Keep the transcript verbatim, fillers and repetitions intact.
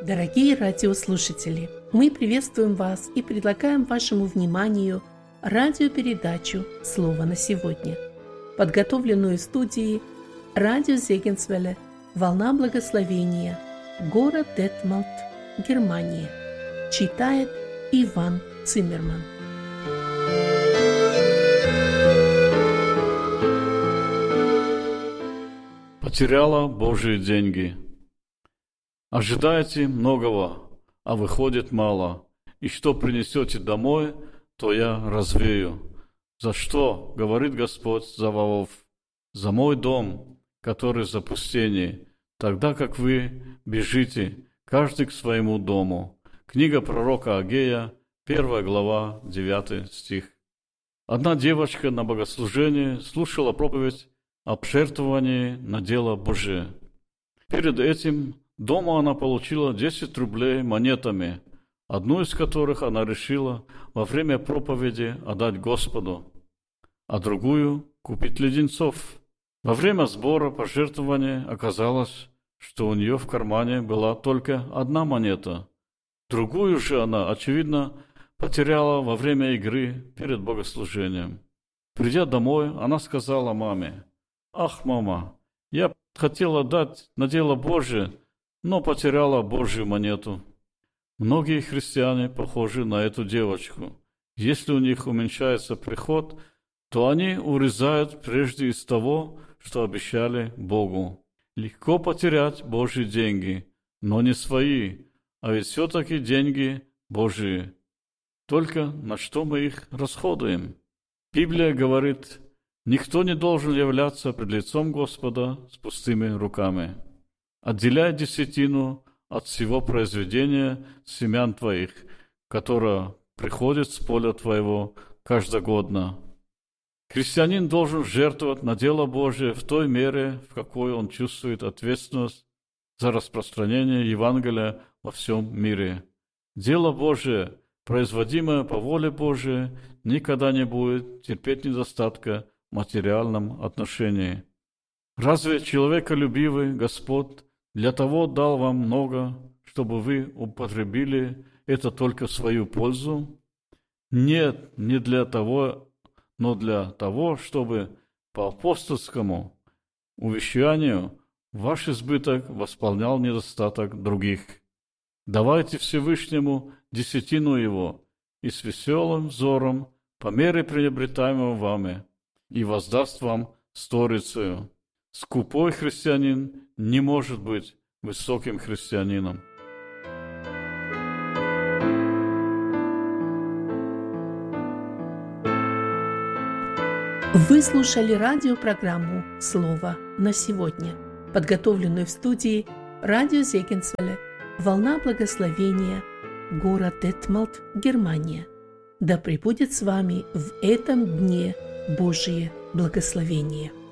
Дорогие радиослушатели, мы приветствуем вас и предлагаем вашему вниманию радиопередачу «Слово на сегодня», подготовленную в студии радио Зегенсвелле «Волна благословения», город Детмалт, Германия. Читает Иван Циммерман. Потеряла Божьи деньги. Ожидаете многого, а выходит мало. И что принесете домой, то я развею. За что, говорит Господь Саваоф, за мой дом, который в запустении, тогда как вы бежите, каждый к своему дому. Книга пророка Агея, первая глава, девятый стих. Одна девочка на богослужении слушала проповедь о пожертвовании на дело Божие. Перед этим дома она получила десять рублей монетами, одну из которых она решила во время проповеди отдать Господу, а другую купить леденцов. Во время сбора пожертвования оказалось, что у нее в кармане была только одна монета. Другую же она, очевидно, потеряла во время игры перед богослужением. Придя домой, она сказала маме: «Ах, мама, я хотела дать на дело Божие, но потеряла Божью монету». Многие христиане похожи на эту девочку. Если у них уменьшается приход, то они урезают прежде из того, что обещали Богу. Легко потерять Божьи деньги, но не свои, а ведь все-таки деньги Божьи. Только на что мы их расходуем? Библия говорит: никто не должен являться пред лицом Господа с пустыми руками. Отделяй десятину от всего произведения семян твоих, которое приходит с поля твоего каждогодно. Христианин должен жертвовать на дело Божие в той мере, в какой он чувствует ответственность за распространение Евангелия во всем мире. Дело Божие, производимое по воле Божией, никогда не будет терпеть недостатка в материальном отношении. Разве человеколюбивый Господь для того дал вам много, чтобы вы употребили это только в свою пользу? Нет, не для того, но для того, чтобы по апостольскому увещанию ваш избыток восполнял недостаток других. Давайте Всевышнему десятину его и с веселым взором по мере приобретаемого вами, и воздаст вам сторицею. Скупой христианин не может быть высоким христианином. Вы слушали радиопрограмму «Слово на сегодня», подготовленную в студии радио Зегенсвелле «Волна благословения», город Детмалт, Германия. Да пребудет с вами в этом дне Божие благословение.